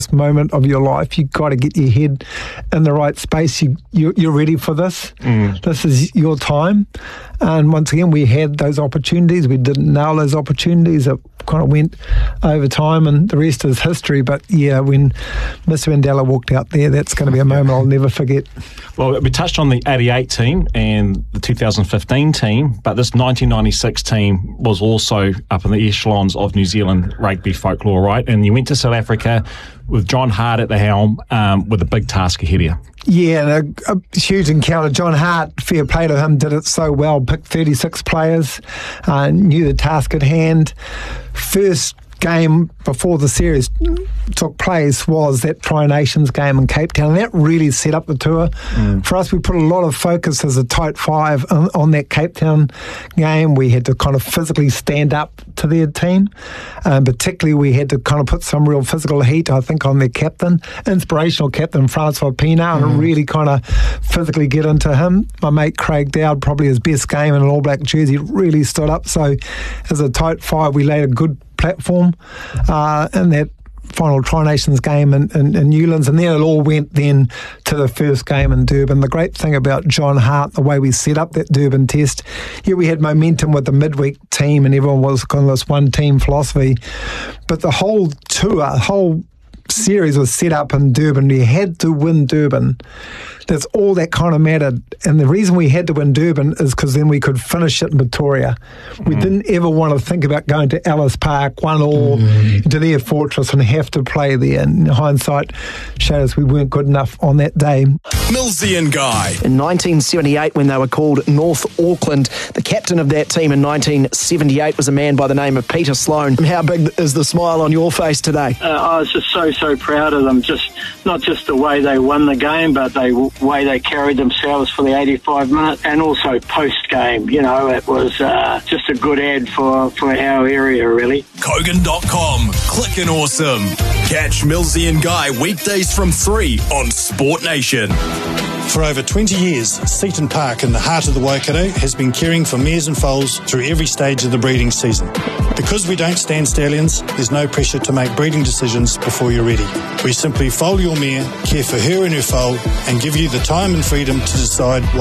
moment of your life. You've got to get your head in the right space. You're ready for this. This is your time. And once again, we had those opportunities. We didn't nail those opportunities. It kind of went over time, and the rest is history. But yeah, when Mr. Mandela walked out there, that's going to be a moment I'll never forget. Well, we touched on the 88 team and the 2015 team, but this 1996 team was also up in the echelons of New Zealand rugby folklore, right? And you went to South Africa with John Hart at the helm, with a big task ahead of you. Yeah, a huge encounter. John Hart, fair play to him, did it so well. Picked 36 players, knew the task at hand. First game before the series took place was that Tri Nations game in Cape Town, and that really set up the tour. For us, we put a lot of focus as a tight five on that Cape Town game. We had to kind of physically stand up to their team, particularly we had to kind of put some real physical heat, I think, on their captain, inspirational captain Francois Pienaar, and really kind of physically get into him. My mate Craig Dowd, probably his best game in an All Black jersey, really stood up. So as a tight five, we laid a good platform in that final Tri Nations game in Newlands, and then it all went then to the first game in Durban. The great thing about John Hart, the way we set up that Durban test, we had momentum with the midweek team and everyone was kind of this one team philosophy, but the whole tour, whole series was set up in Durban. We had to win Durban. That's all that kind of mattered. And the reason we had to win Durban is because then we could finish it in Pretoria. We didn't ever want to think about going to Ellis Park, 1-1, to their fortress and have to play there. And hindsight showed us we weren't good enough on that day. Millsy and Guy. In 1978, when they were called North Auckland, the captain of that team in 1978 was a man by the name of Peter Sloane. How big is the smile on your face today? I was just so proud of them. Just not just the way they won the game, but the way they carried themselves for the 85 minutes, and also post-game. You know, it was just a good ad for our area, really. Kogan.com. Clickin' awesome. Catch Millsy and Guy weekdays from 3 on Sport Nation. For over 20 years, Seaton Park in the heart of the Waikato has been caring for mares and foals through every stage of the breeding season. Because we don't stand stallions, there's no pressure to make breeding decisions before you're ready. We simply foal your mare, care for her and her foal, and give you the time and freedom to decide